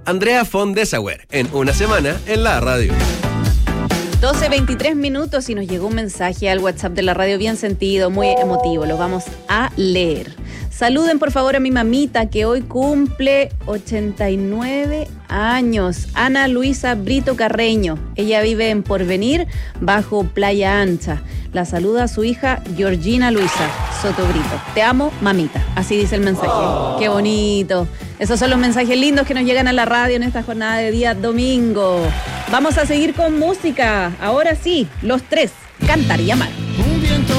Andrea von Dessauer, en Una Semana en la Radio. 12:23 y nos llegó un mensaje al WhatsApp de la radio bien sentido, muy emotivo. Lo vamos a leer. Saluden por favor a mi mamita que hoy cumple 89 años. Ana Luisa Brito Carreño. Ella vive en Porvenir, bajo Playa Ancha. La saluda a su hija Georgina Luisa Soto Brito. Te amo, mamita. Así dice el mensaje. Qué bonito. Esos son los mensajes lindos que nos llegan a la radio en esta jornada de día domingo. Vamos a seguir con música. Ahora sí, los tres. Cantar y amar.